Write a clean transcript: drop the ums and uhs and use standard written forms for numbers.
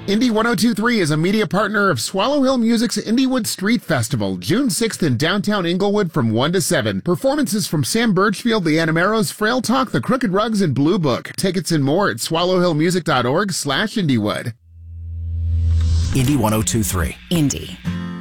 Indie 1023 is a media partner of Swallow Hill Music's Indiewood Street Festival, June 6th in downtown Inglewood from 1 to 7. Performances from Sam Birchfield, the Animeros, Frail Talk, the Crooked Rugs, and Blue Book. Tickets and more at swallowhillmusic.org/Indiewood. Indie 1023. Indie